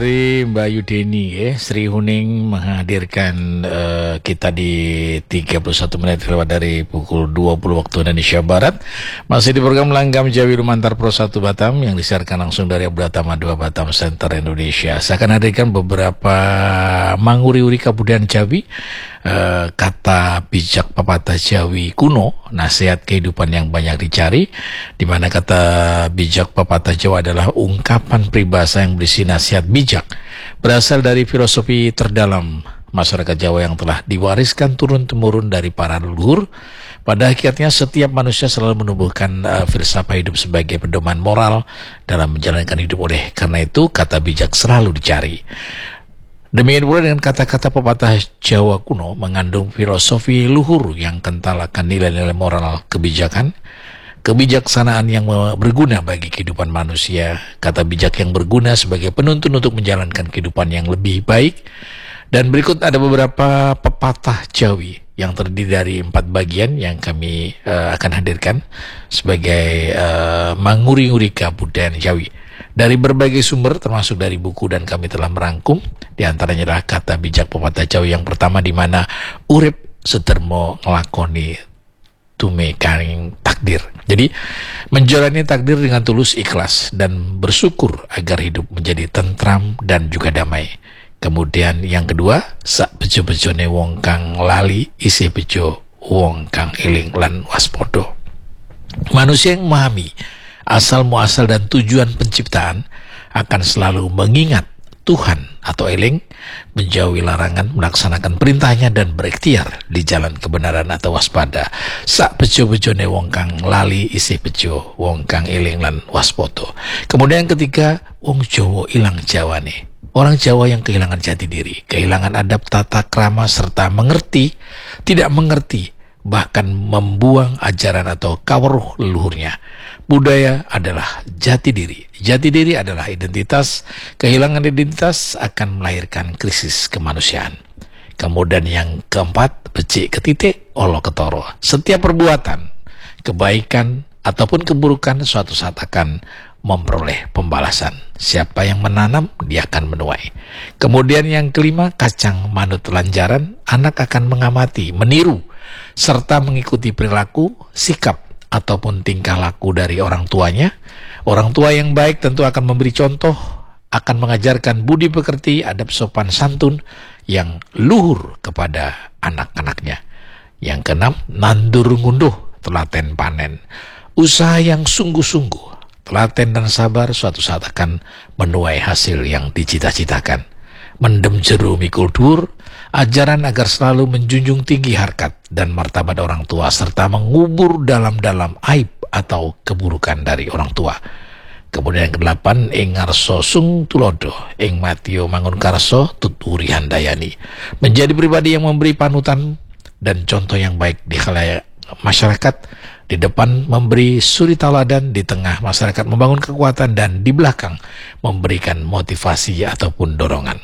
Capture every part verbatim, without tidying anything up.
Dari Mbak Yudeni, ya, Sri Huning menghadirkan uh, kita di tiga puluh satu menit lewat dari pukul dua puluh waktu Indonesia Barat. Masih di program Langgam Jawi Lumantar Pro satu Batam yang disiarkan langsung dari Abdullah dua Batam Center Indonesia. Saya akan hadirkan beberapa manguri-uri kebudayaan Jawi, uh, kata bijak pepatah Jawi kuno, nasihat kehidupan yang banyak dicari, di mana kata bijak pepatah Jawa adalah ungkapan peribahasa yang berisi nasihat bijak berasal dari filosofi terdalam masyarakat Jawa yang telah diwariskan turun-temurun dari para leluhur. Pada akhirnya setiap manusia selalu menumbuhkan uh, filsafat hidup sebagai pedoman moral dalam menjalankan hidup. Oleh karena itu kata bijak selalu dicari. Demikian pula dengan kata-kata pepatah Jawa kuno mengandung filosofi luhur yang kental akan nilai-nilai moral kebijakan, kebijaksanaan yang berguna bagi kehidupan manusia, kata bijak yang berguna sebagai penuntun untuk menjalankan kehidupan yang lebih baik. Dan berikut ada beberapa pepatah Jawi yang terdiri dari empat bagian yang kami uh, akan hadirkan sebagai uh, manguri-uri kebudayaan Jawi dari berbagai sumber termasuk dari buku, dan kami telah merangkum. Di antaranya adalah kata bijak pepatah Jawi yang pertama, di mana urip sedermo nglakoni tumekaring takdir. Jadi menjalani takdir dengan tulus ikhlas dan bersyukur agar hidup menjadi tentram dan juga damai. Kemudian yang kedua, sak bejo-bejone wong kang lali isih bejo wong kang eling lan waspodo. Manusia yang memahami asal muasal dan tujuan penciptaan akan selalu mengingat Tuhan atau eling, menjauhi larangan, melaksanakan perintahnya, dan berikhtiar di jalan kebenaran atau waspada. Sak bejo-bejone wong kang lali isih bejo wong kang eling lan waspodo. Kemudian yang ketiga, wong Jawa ilang jawane. Orang Jawa yang kehilangan jati diri, kehilangan adab tata krama, serta mengerti, tidak mengerti, bahkan membuang ajaran atau kaweruh leluhurnya. Budaya adalah jati diri. Jati diri adalah identitas. Kehilangan identitas akan melahirkan krisis kemanusiaan. Kemudian yang keempat, becik ketitik, olo ketoro. Setiap perbuatan, kebaikan ataupun keburukan suatu saat akan memperoleh pembalasan. Siapa yang menanam, dia akan menuai. Kemudian yang kelima, kacang manut lanjaran. Anak akan mengamati, meniru, serta mengikuti perilaku, sikap, ataupun tingkah laku dari orang tuanya. Orang tua yang baik tentu akan memberi contoh, akan mengajarkan budi pekerti, adab sopan santun yang luhur kepada anak-anaknya. Yang keenam, nandur ngunduh, telaten panen. Usaha yang sungguh-sungguh, telaten dan sabar suatu saat akan menuai hasil yang dicita-citakan. Mendem jeru mikul dur, ajaran agar selalu menjunjung tinggi harkat dan martabat orang tua, serta mengubur dalam-dalam aib atau keburukan dari orang tua. Kemudian yang kedelapan, ing ngarso sung tulodo, ing matio mangun karso tuturi handayani. Menjadi pribadi yang memberi panutan dan contoh yang baik di khalayak masyarakat, di depan memberi suri tauladan, di tengah masyarakat membangun kekuatan, dan di belakang memberikan motivasi ataupun dorongan.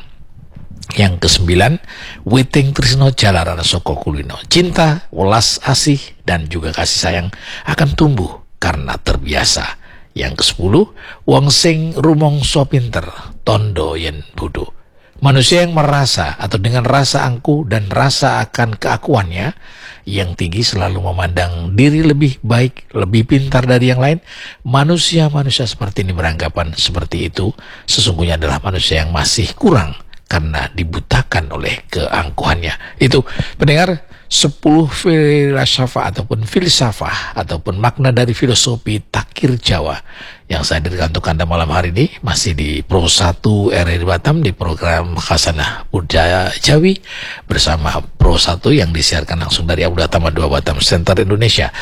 Yang kesembilan, witing trisno jalaran soko kulino. Cinta, welas asih, dan juga kasih sayang akan tumbuh karena terbiasa. Yang kesepuluh, wong sing rumangsa pinter, tondo yen bodho. Manusia yang merasa atau dengan rasa angku dan rasa akan keakuannya yang tinggi selalu memandang diri lebih baik, lebih pintar dari yang lain. Manusia-manusia seperti ini beranggapan seperti itu sesungguhnya adalah manusia yang masih kurang karena dibutakan oleh keangkuhannya. Itu pendengar, sepuluh filsafah ataupun filsafah ataupun makna dari filosofi takir Jawa yang saya hadirkan untuk Anda malam hari ini, masih di Pro satu R R I Batam di program Khasanah Budaya Jawi bersama Pro satu yang disiarkan langsung dari Abdullah dua Batam Center Indonesia.